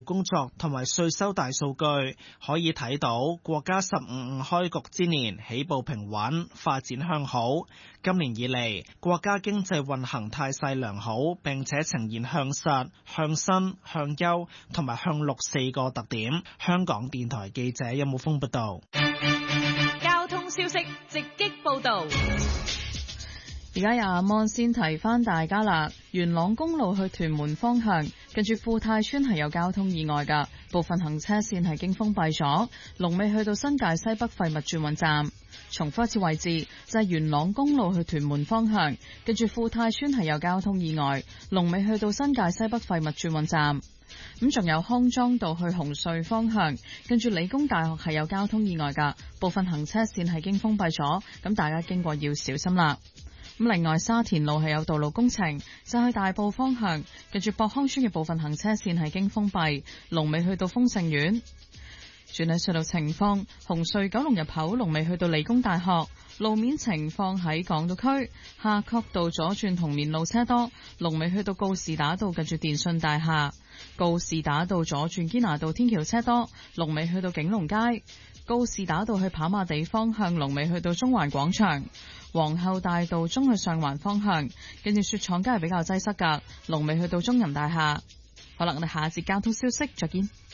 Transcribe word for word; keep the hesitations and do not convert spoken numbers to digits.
工作同埋稅收大數據，可以睇到國家十五五開局之年起步平穩，發展向好。今年以嚟，國家經濟運行態勢良好，並且呈現向實、向新、向優同埋向綠四個特點。香港電台記者任武峰報道。 交通消息直擊報道。 而家有阿芒先提翻大家啦，元朗公路去屯門方向，近住富泰村係有交通意外㗎，部分行車線係經封閉咗，龍尾去到新界西北廢物轉運站。重複一次位置就係元朗公路去屯門方向，近住富泰村係有交通意外，龍尾去到新界西北廢物轉運站。咁仲有康莊道去紅隧方向，跟住理工大學係有交通意外㗎，部分行車線係經封閉咗，咁大家經過要小心啦。咁另外沙田路係有道路工程，就去大埔方向，跟住博康村嘅部分行車線係經封閉，龍尾去到豐盛苑。轉喺隧道情況，紅隧九龍入口龍尾去到理工大學。路面情況喺港島區夏慤道左轉紅棉路車多，龍尾去到告士打道近住電訊大廈。告士打道左轉堅拿道天橋車多，龍尾去到景隆街。告士打道去跑馬地方向，龍尾去到中環廣場。皇后大道中去上環方向，跟住雪廠街係比較擠塞噶，龍尾去到中銀大廈。好啦，我哋下一節交通消息再見。